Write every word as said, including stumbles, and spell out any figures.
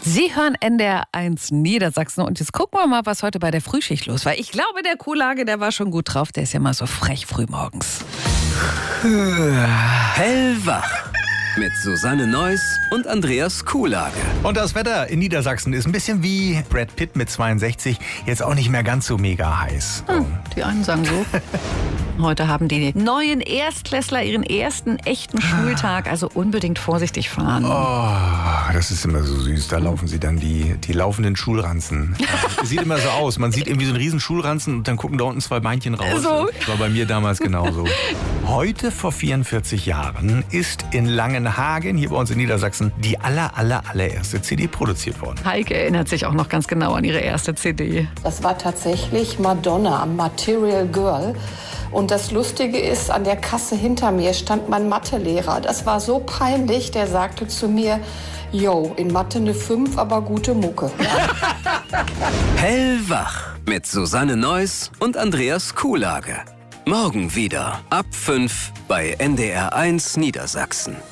Sie hören N D R eins Niedersachsen und jetzt gucken wir mal, was heute bei der Frühschicht los war. Ich glaube, der Kuhlage, der war schon gut drauf. Der ist ja mal so frech früh morgens. Hellwach mit Susanne Neuss und Andreas Kuhlage. Und das Wetter in Niedersachsen ist ein bisschen wie Brad Pitt mit zweiundsechzig. Jetzt auch nicht mehr ganz so mega heiß. Hm, die einen sagen so. Heute haben die neuen Erstklässler ihren ersten echten Schultag, also unbedingt vorsichtig fahren. Oh, das ist immer so süß. Da laufen sie dann die, die laufenden Schulranzen. Es sieht immer so aus. Man sieht irgendwie so einen riesen Schulranzen und dann gucken da unten zwei Beinchen raus. So. Das war bei mir damals genauso. Heute vor vierundvierzig Jahren ist in Langenhagen, hier bei uns in Niedersachsen, die aller, aller, allererste C D produziert worden. Heike erinnert sich auch noch ganz genau an ihre erste C D. Das war tatsächlich Madonna, Material Girl. Und das Lustige ist, an der Kasse hinter mir stand mein Mathelehrer. Das war so peinlich, der sagte zu mir, yo, in Mathe eine fünf, aber gute Mucke. Hellwach mit Susanne Neuss und Andreas Kuhlage. Morgen wieder ab fünf bei N D R eins Niedersachsen.